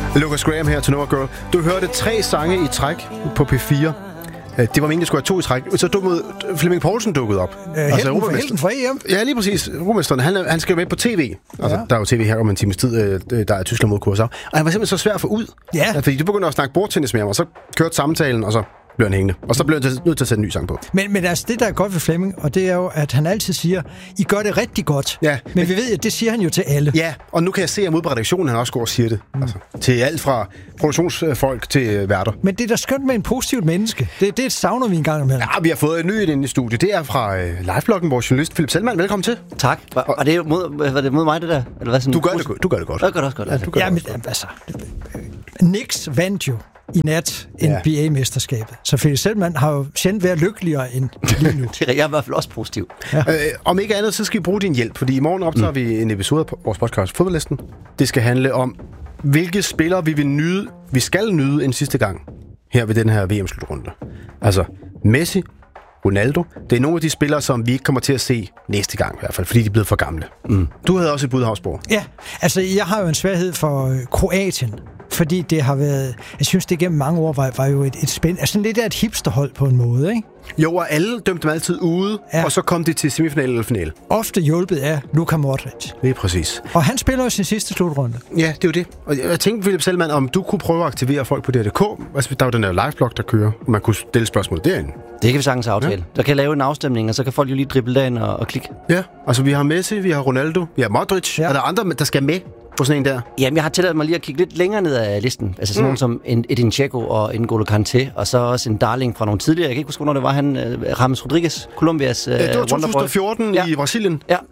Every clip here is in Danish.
Lucas Graham her til Nummer Girl. Du hørte 3 sange i træk på P4. Det var meningen, at skulle have 2 i træk. Så Flemming Poulsen dukkede op. Helten fra EM. Ja, lige præcis. Rumesteren. Han skal jo med på tv. Altså, der er jo tv her om en times tid, der er Tyskland mod Kursau. Og han var simpelthen så svær at få ud. Ja. Fordi du begyndte at snakke bordtennis med ham, og så kørte samtalen, og så blev han hængende. Og så blev han nødt til at sætte en ny sang på. Men altså, det, der er godt ved Flemming, og det er jo, at han altid siger, I gør det rigtig godt. Ja, men vi ved, at det siger han jo til alle. Ja, og nu kan jeg se, at ude på redaktionen, han også går og siger det. Altså, til alt fra produktionsfolk til værter. Men det er da skønt med en positivt menneske. Det savner vi en gang imellem. Ja, vi har fået en ny ind i studiet. Det er fra livebloggen, vores journalist Philip Selman. Velkommen til. Tak. Og det var det mod mig, det der? Eller hvad, sådan du gør det godt. Jeg gør det også godt. Ja, men altså... Knicks vandt jo i nat NBA-mesterskabet. Så Philip Selman har jo sjældent været lykkeligere end lige nu. Jeg er i hvert fald også positiv. Ja. Om ikke andet, så skal vi bruge din hjælp, fordi i morgen optager vi en episode på vores podcast Fodboldlisten. Det skal handle om, hvilke spillere vi skal nyde en sidste gang her ved den her VM-slutrunde. Altså Messi, Ronaldo. Det er nogle af de spillere, som vi ikke kommer til at se næste gang i hvert fald, fordi de er blevet for gamle. Du havde også et bud, Havsborg. Ja, altså jeg har jo en sværhed for Kroatien. Fordi det har været... Jeg synes, det gennem mange år var jo et spænd... Altså lidt af et hipsterhold på en måde, ikke? Jo, og alle dømte dem altid ude, og så kom de til semifinale eller finale. Ofte hjulpet af Luka Modric. Det er præcis. Og han spiller jo sin sidste slutrunde. Ja, det er jo det. Og jeg tænkte, Philip Selman, om du kunne prøve at aktivere folk på DR.dk. Altså, der er jo den der liveblog, der kører. Man kunne stille spørgsmål derinde. Det kan vi sagtens aftale. Ja. Der kan jeg lave en afstemning, og så kan folk jo lige drible derind og klikke. Ja, altså vi har Messi, vi har Ronaldo, vi har Modric. Ja. Er der andre, der skal med på sådan en der? Jamen, jeg har tilladt mig lige at kigge lidt længere ned af listen. Altså sådan nogen som Edin Dzeko og N'Golo Kanté, og så også en darling fra nogle tidligere. Jeg kan ikke huske, hvornår det var han, James Rodriguez, Colombias det var 2014 i Brasilien. Ja.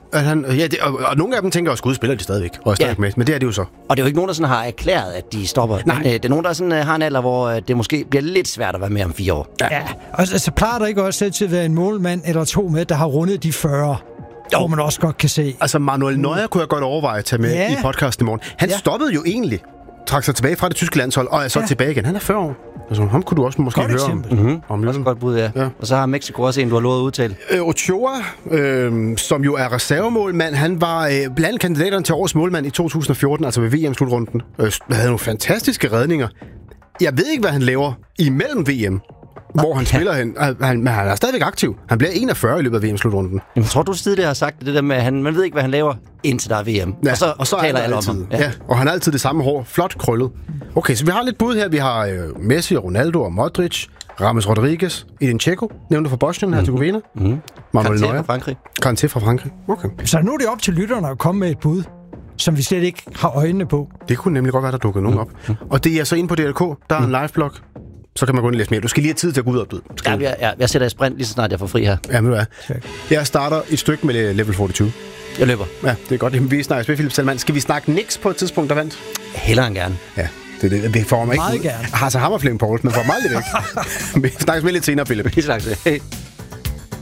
Og nogle af dem tænker også, gud, spiller de stadigvæk, og er stadig med. Men det er det jo så. Og det er jo ikke nogen, der sådan har erklæret, at de stopper. Nej. Men det er nogen, der sådan har en alder, hvor det måske bliver lidt svært at være med om 4 år. Ja. Og så plejer der ikke også altid at være en målmand eller 2 med, der har rundet de 40. Jo, man også godt kan se. Altså Manuel Neuer kunne jeg godt overveje at tage med i podcasten i morgen. Han stoppede jo egentlig, trak sig tilbage fra det tyske landshold, og er så tilbage igen. Han er 40 år. Altså, ham kunne du også måske godt høre om. Også et godt bud, ja. Og så har Mexico også en, du har lovet at udtale. Ochoa, som jo er reservemålmand, han var blandt kandidaterne til årets målmand i 2014, altså ved VM-slutrunden. Havde nogle fantastiske redninger. Jeg ved ikke, hvad han laver imellem VM. Hvor han spiller hen. Han er stadigvæk aktiv. Han bliver 41 i løbet af VM-slutrunden. Jamen, tror du tidligere har sagt det der med, at man ved ikke, hvad han laver, indtil der er VM. Ja, og så taler alle om ham. Ja, og han har altid det samme hår. Flot krøllet. Okay, så vi har lidt bud her. Vi har Messi, Ronaldo og Modric. James Rodriguez. Edin Dzeko, nævnte fra Bosnien, Herzegovina. Manuel Neuer. Kanté fra Frankrig. Okay. Så nu er det op til lytterne at komme med et bud, som vi slet ikke har øjnene på. Det kunne nemlig godt være, der dukkede nogen op. Og det er så inde på DRK. Der er en liveblog. Så kan man gå ind og læse mere. Du skal lige have tid til at gå ud og opbyde. Jeg sætter i sprint lige så snart jeg får fri her. Ja, men du er. Jeg starter et stykke med level 42. Jeg løber. Ja, det er godt. Vi snakker med Philip Selman. Skal vi snakke Knicks på et tidspunkt, der vandt? Hellere end gerne. Ja, det får mig ikke. Meget gerne. Har så hammer Flemming Poulsen, men får mig lidt væk. Vi snakkes med lidt senere, Philip. Vi snakkes. Hey.